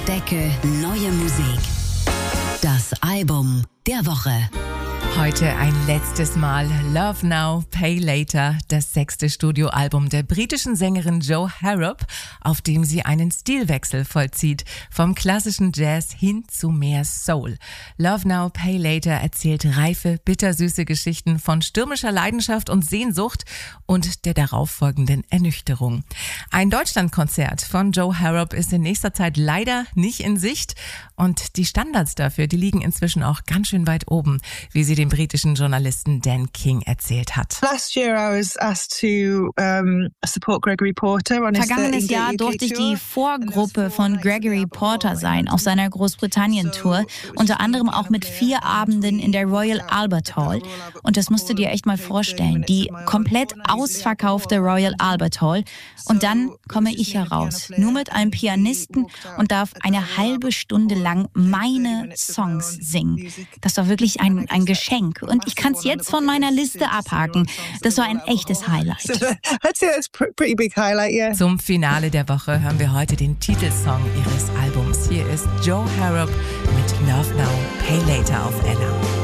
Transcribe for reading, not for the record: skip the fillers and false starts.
Entdecke neue Musik. Das Album der Woche. Heute ein letztes Mal Love Now, Pay Later, das 6. Studioalbum der britischen Sängerin Jo Harrop, auf dem sie einen Stilwechsel vollzieht, vom klassischen Jazz hin zu mehr Soul. Love Now, Pay Later erzählt reife, bittersüße Geschichten von stürmischer Leidenschaft und Sehnsucht und der darauffolgenden Ernüchterung. Ein Deutschlandkonzert von Jo Harrop ist in nächster Zeit leider nicht in Sicht und die Standards dafür, die liegen inzwischen auch ganz schön weit oben, wie sie dem britischen Journalisten Dan King erzählt hat. Vergangenes Jahr durfte ich die Vorgruppe von Gregory Porter sein auf seiner Großbritannien-Tour, unter anderem auch mit 4 Abenden in der Royal Albert Hall. Und das musst du dir echt mal vorstellen, die komplett ausverkaufte Royal Albert Hall. Und dann komme ich heraus, nur mit einem Pianisten und darf eine halbe Stunde lang meine Songs singen. Das war wirklich ein Geschenk. Und ich kann es jetzt von meiner Liste abhaken. Das war ein echtes Highlight. Zum Finale der Woche hören wir heute den Titelsong ihres Albums. Hier ist Jo Harrop mit Love Now, Pay Later auf Ella.